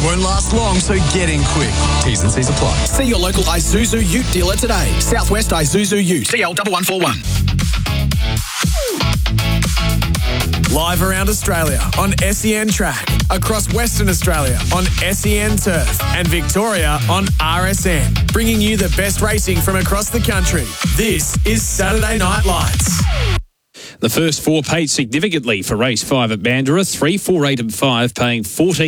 won't last long, so get in quick. T's and C's apply. See your local Isuzu Ute dealer today. Southwest Isuzu Ute. CL1141. Live around Australia on SEN Track, across Western Australia on SEN Turf, and Victoria on RSN, bringing you the best racing from across the country. This is Saturday Night Lights. The first four paid significantly for race 5 at Mandurah. 3, 4, 8 and 5 paying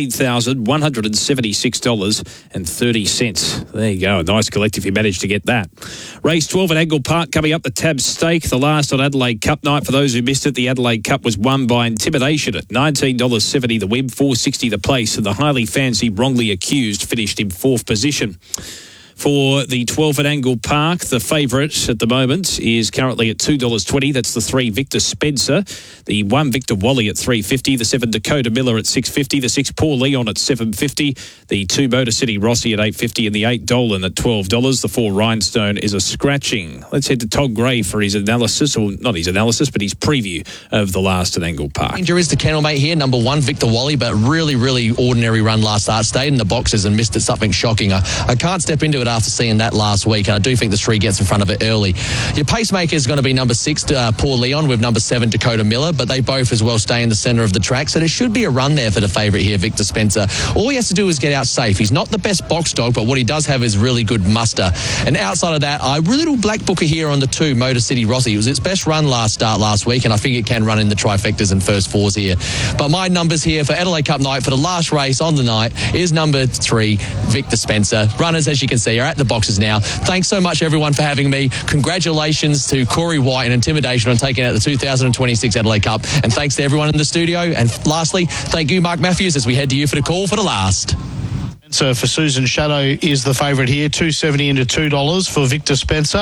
$14,176.30. There you go. A nice collect if you managed to get that. Race 12 at Angle Park coming up, the Tab Stake, the last on Adelaide Cup night. For those who missed it, the Adelaide Cup was won by Intimidation at $19.70 the win, $4.60 the place, and the highly fancied Wrongly Accused finished in 4th position. For the 12 at Angle Park, the favourite at the moment is currently at $2.20. That's the 3 Victor Spencer, the 1 Victor Wally at $3.50, the 7 Dakota Miller at $6.50, the 6 Paul Leon at $7.50, the 2 Motor City Rossi at $8.50, and the 8 Dolan at $12. The 4 Rhinestone is a scratching. Let's head to Todd Gray for his analysis, or not his analysis, but his preview of the last at Angle Park. Danger is the kennelmate here, number 1 Victor Wally, but really ordinary run last start. Stayed in the boxes and missed it, something shocking. I can't step into it after seeing that last week, and I do think the 3 gets in front of it early. Your pacemaker is going to be number 6 Paul Leon with number 7 Dakota Miller, but they both as well stay in the centre of the track, so there should be a run there for the favourite here, Victor Spencer. All he has to do is get out safe. He's not the best box dog, but what he does have is really good muster. And outside of that, I really little black booker here on the 2 Motor City Rossi. It was its best run last week, and I think it can run in the trifectas and first 4s here. But my numbers here for Adelaide Cup night for the last race on the night is number 3 Victor Spencer. Runners, as you can see, are at the boxes now. Thanks so much, everyone, for having me. Congratulations to Corey White and Intimidation on taking out the 2026 Adelaide Cup. And thanks to everyone in the studio. And lastly, thank you, Mark Matthews, as we head to you for the call for the last. So for Susan Shadow is the favourite here, $2.70 into $2 for Victor Spencer.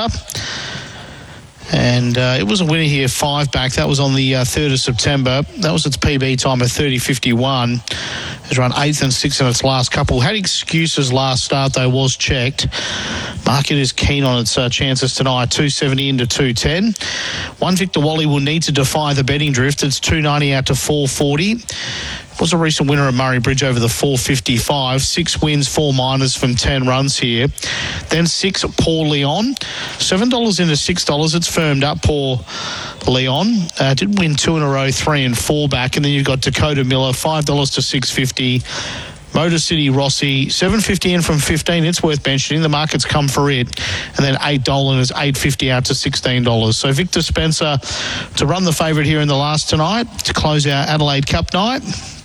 And it was a winner here, 5 back. That was on the 3rd of September. That was its PB time of 30.51. It's run 8th and 6th in its last couple. Had excuses last start, though, was checked. Market is keen on its chances tonight, $2.70 into $2.10. 1 Victor Wally will need to defy the betting drift. It's $2.90 out to $4.40. Was a recent winner at Murray Bridge over the 4.55. 6 wins, 4 minors from 10 runs here. Then 6 Paul Leon. $7 into $6. It's firmed up, Paul Leon. Did win 2 in a row, 3 and 4 back. And then you've got Dakota Miller, $5 to $6.50. Motor City Rossi, $7.50 in from 15. It's worth mentioning. The market's come for it. And then $8 is $8.50 out to $16. So Victor Spencer to run the favourite here in the last tonight to close our Adelaide Cup night.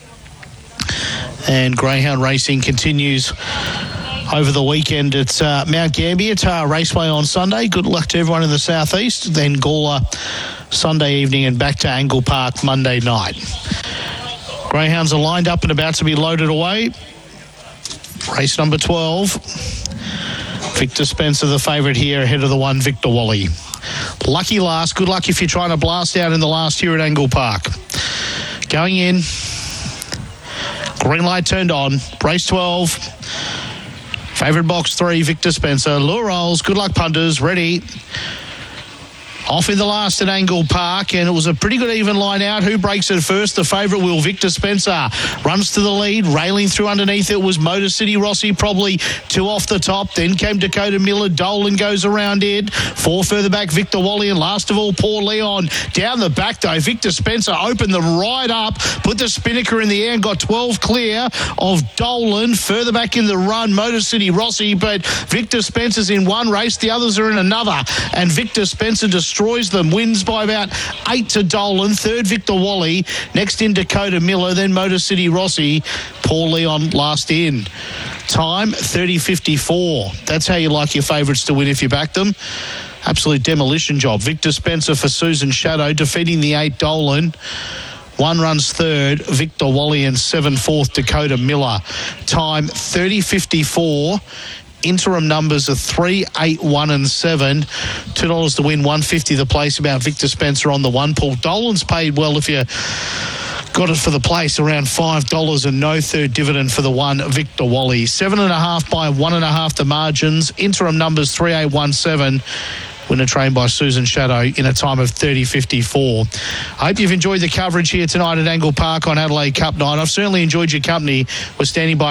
And Greyhound racing continues over the weekend at Mount Gambier, Tar Raceway on Sunday. Good luck to everyone in the southeast. Then Gawler Sunday evening and back to Angle Park Monday night. Greyhounds are lined up and about to be loaded away. Race number 12. Victor Spencer, the favourite here, ahead of the 1 Victor Wally. Lucky last. Good luck if you're trying to blast out in the last here at Angle Park. Going in. Green light turned on. Race 12. Favourite box 3, Victor Spencer. Lure rolls. Good luck, punters. Ready. Off in the last at Angle Park, and it was a pretty good even line out. Who breaks it first? The favourite will, Victor Spencer. Runs to the lead, railing through underneath. It was Motor City Rossi, probably 2 off the top. Then came Dakota Miller. Dolan goes around it. 4 further back, Victor Wally, and last of all, Paul Leon. Down the back, though, Victor Spencer opened the right up, put the spinnaker in the air and got 12 clear of Dolan. Further back in the run, Motor City Rossi, but Victor Spencer's in one race, the others are in another, and Victor Spencer destroys them, wins by about 8 to Dolan. 3rd Victor Wally, next in Dakota Miller, then Motor City Rossi. Paul Leon last in. Time 30.54. That's how you like your favourites to win if you back them. Absolute demolition job. Victor Spencer for Susan Shadow, defeating the 8 Dolan. 1 runs 3rd, Victor Wally, and 7 4th, Dakota Miller. Time 30.54. Interim numbers are 3, 8, 1 and 7. $2 to win, $1.50 the place about Victor Spencer on the 1. Paul Dolan's paid well if you got it for the place, around $5 and no 3rd dividend for the 1 Victor Wally. 7.5 by 1.5 the margins. Interim numbers 3, 8, 1, 7. Winner trained by Susan Shadow in a time of 30.54. I hope you've enjoyed the coverage here tonight at Angle Park on Adelaide Cup night. I've certainly enjoyed your company. We're standing by